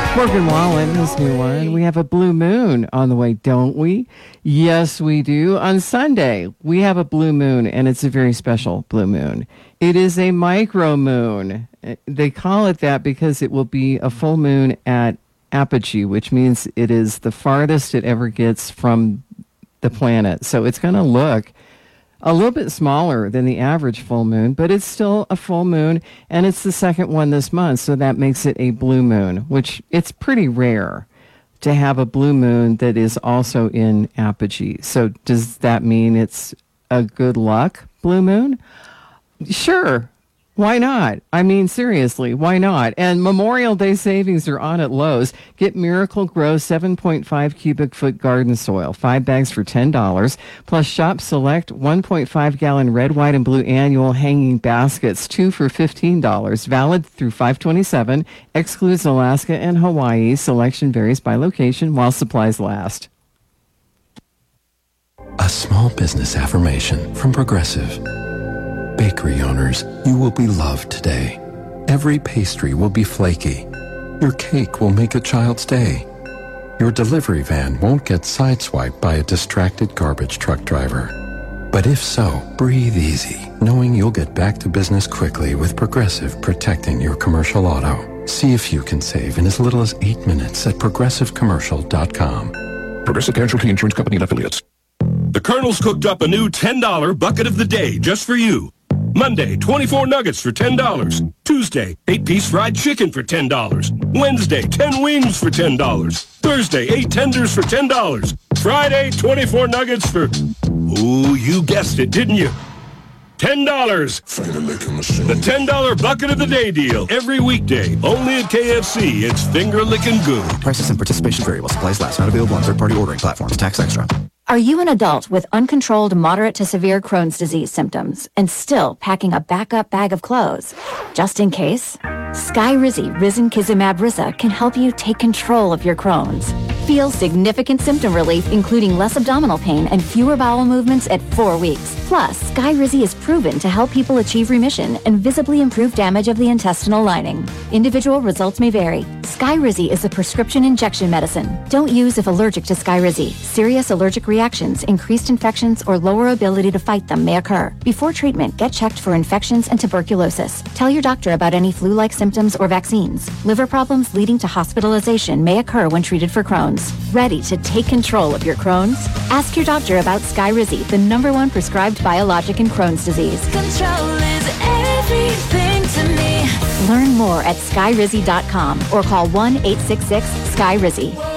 Morgan Wallen, his new one. We have a blue moon on the way, don't we? Yes, we do. On Sunday, we have a blue moon, and it's a very special blue moon. It is a micro moon. They call it that because it will be a full moon at apogee, which means it is the farthest it ever gets from the planet. So it's going to look a little bit smaller than the average full moon, but it's still a full moon, and it's the second one this month, so that makes it a blue moon, which it's pretty rare to have a blue moon that is also in apogee. So does that mean it's a good luck blue moon? Sure. Why not? I mean, seriously, why not? And Memorial Day savings are on at Lowe's. Get Miracle Grow 7.5 cubic foot garden soil, 5 bags for $10, plus Shop Select 1.5 gallon red, white, and blue annual hanging baskets, 2 for $15, valid through 5/27, excludes Alaska and Hawaii. Selection varies by location while supplies last. A small business affirmation from Progressive. Bakery owners, you will be loved today. Every pastry will be flaky. Your cake will make a child's day. Your delivery van won't get sideswiped by a distracted garbage truck driver. But if so, breathe easy, knowing you'll get back to business quickly with Progressive protecting your commercial auto. See if you can save in as little as 8 minutes at progressivecommercial.com. Progressive Casualty Insurance Company and Affiliates. The Colonel's cooked up a new $10 bucket of the day just for you. Monday, 24 nuggets for $10. Tuesday, 8-piece fried chicken for $10. Wednesday, 10 wings for $10. Thursday, 8 tenders for $10. Friday, 24 nuggets for... Ooh, you guessed it, didn't you? $10. The $10 bucket of the day deal. Every weekday, only at KFC. It's finger-licking good. Prices and participation vary while supplies last. Not available on third-party ordering platforms. Tax extra. Are you an adult with uncontrolled moderate to severe Crohn's disease symptoms and still packing a backup bag of clothes? Just in case, Skyrizi Risankizumab Risa can help you take control of your Crohn's. Feel significant symptom relief, including less abdominal pain and fewer bowel movements at 4 weeks. Plus, Skyrizi is proven to help people achieve remission and visibly improve damage of the intestinal lining. Individual results may vary. Skyrizi is a prescription injection medicine. Don't use if allergic to Skyrizi. Serious allergic reactions, increased infections, or lower ability to fight them may occur. Before treatment, get checked for infections and tuberculosis. Tell your doctor about any flu-like symptoms or vaccines. Liver problems leading to hospitalization may occur when treated for Crohn's. Ready to take control of your Crohn's? Ask your doctor about Skyrizi, the #1 prescribed biologic in Crohn's disease. Control is everything to me. Learn more at skyrizi.com or call 1-866-SKYRIZI.